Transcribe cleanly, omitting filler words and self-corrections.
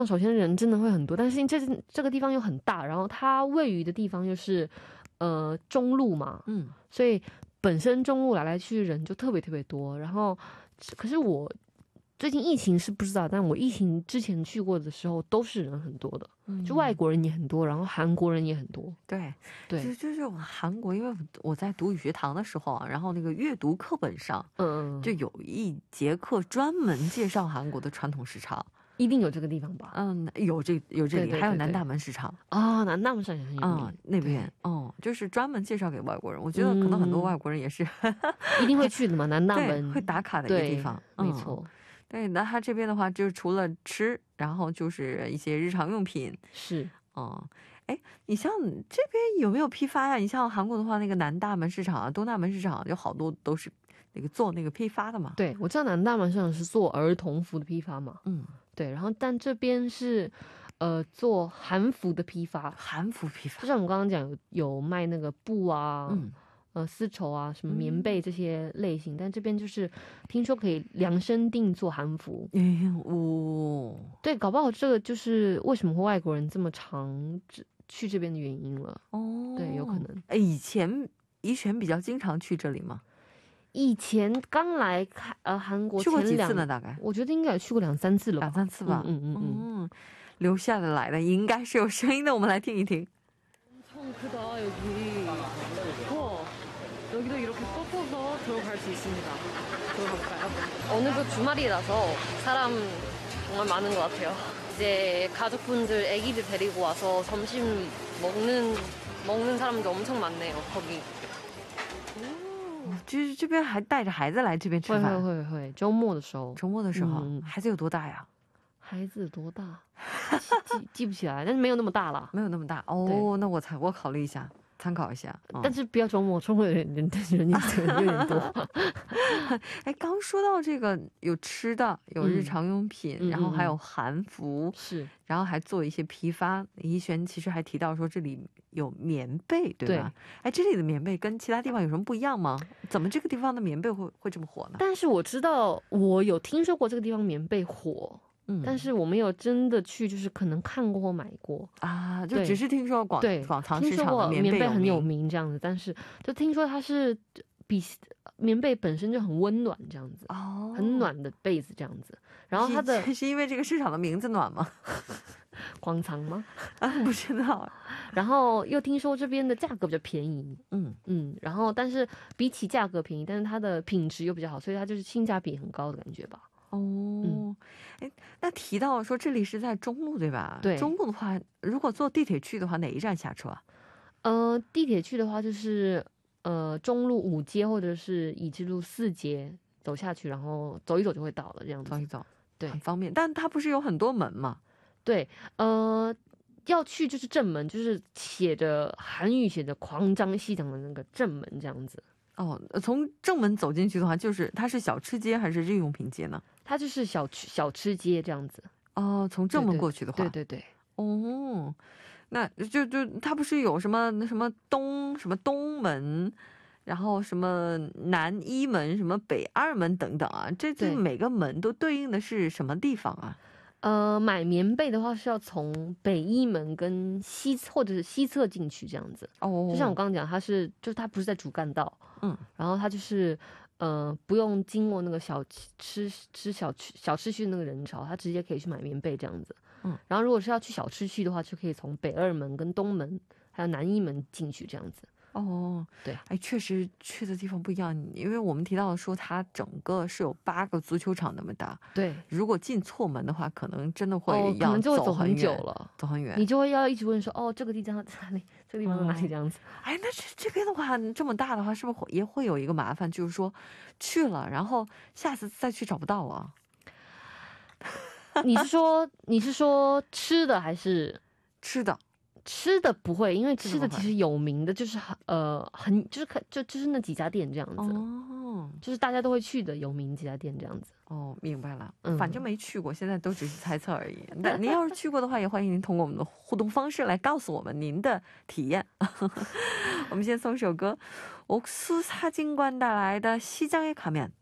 首先人真的会很多，但是这个地方又很大，然后它位于的地方又是中路嘛，所以本身中路来来去去人就特别特别多。然后可是我最近疫情是不知道，但我疫情之前去过的时候都是人很多的，就外国人也很多，然后韩国人也很多。 对对， 就是韩国，因为我在读语学堂的时候啊，然后那个阅读课本上就有一节课专门介绍韩国的传统市场。一定有这个地方吧？有这里，还有南大门市场啊，南大门市场也很有名，那边就是专门介绍给外国人。我觉得可能很多外国人也是一定会去的嘛，南大门会打卡的一个地方。没错。对，那它这边的话就是除了吃，然后就是一些日常用品。是，哎，你像这边有没有批发呀？你像韩国的话，那个南大门市场啊，东大门市场有好多都是那个做那个批发的嘛。对，我知道南大门市场是做儿童服的批发嘛。对，然后但这边是做韩服的批发。韩服批发，就像我们刚刚讲有卖那个布啊，丝绸啊，什么棉被这些类型，但这边就是听说可以量身定做韩服。对，搞不好这个就是为什么会外国人这么常去这边的原因了。对，有可能。以前比较经常去这里吗？以前刚来韩国去过几次呢？大概我觉得应该有去过2、3次了吧。2、3次吧。留下来的应该是有声音的，我们来听一听。 여기도 이렇게 꺾어서 들어갈 수 있습니다. 들어가 볼까요? 오늘도 주말이라서 사람 정말 많은 것 같아요. 이제 가족분들, 애기들 데리고 와서 점심 먹는 사람도 엄청 많네요. 거기. 就是这边还带着孩子来这边吃饭。会，周末的时候。孩子有多大呀？孩子多大？记不起来，但是没有那么大了。没有那么大哦，那我考虑一下。 参考一下，但是不要周末，周末人有点多。哎，刚说到这个有吃的，有日常用品，然后还有韩服，是，然后还做一些批发。怡璇其实还提到说这里有棉被，对吧？哎，这里的棉被跟其他地方有什么不一样吗？怎么这个地方的棉被会这么火呢？但是我知道，我有听说过这个地方棉被火。 但是我没有真的去，就是可能看过或买过啊，就只是听说广场市场的棉被很有名这样子，但是就听说它是比棉被本身就很温暖这样子，很暖的被子这样子。然后它的是因为这个市场的名字暖吗？广场吗？不知道。然后又听说这边的价格比较便宜，然后但是比起价格便宜，但是它的品质又比较好，所以它就是性价比很高的感觉吧。 哎，那提到说这里是在中路对吧？对，中路的话，如果坐地铁去的话，哪一站下车？地铁去的话就是中路5街或者是已知路4街走下去，然后走一走就会到了，这样子。走一走，对，很方便。但它不是有很多门吗？对，要去就是正门，就是写着韩语写着광장西장的那个正门这样子。 从正门走进去的话，就是它是小吃街还是日用品街呢？它就是小吃街这样子。从正门过去的话，对。那就它不是有什么东门，然后什么南一门、什么北2门等等啊，这每个门都对应的是什么地方啊？买棉被的话是要从北一门跟或者是西侧进去这样子。就像我刚刚讲，它不是在主干道，然后它就是不用经过那个小吃区的那个人潮，它直接可以去买棉被这样子。然后如果是要去小吃区的话，就可以从北2门跟东门还有南一门进去这样子。 对，哎，确实去的地方不一样，因为我们提到说它整个是有8个足球场那么大。对，如果进错门的话，可能真的会可能就会走很久了，走很远，你就会要一直问说，这个地方在哪里？这个地方在哪里？这样子。哎，那这边的话这么大的话，是不是也会有一个麻烦，就是说去了，然后下次再去找不到啊？你是说吃的还是吃的？ 吃的不会，因为吃的其实有名的就是就是那几家店这样子。就是大家都会去的有名几家店这样子。明白了。反正没去过，现在都只是猜测而已。那您要是去过的话，也欢迎您通过我们的互动方式来告诉我们您的体验。我们先送首歌，옥수사진관带来的西江에 가면。